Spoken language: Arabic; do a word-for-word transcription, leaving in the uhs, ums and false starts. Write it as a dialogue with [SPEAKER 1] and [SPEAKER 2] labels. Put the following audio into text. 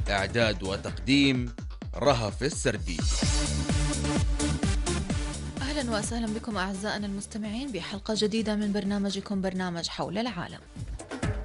[SPEAKER 1] إعداد وتقديم رهف السردي.
[SPEAKER 2] أهلا وسهلا بكم أعزائنا المستمعين بحلقة جديدة من برنامجكم برنامج حول العالم.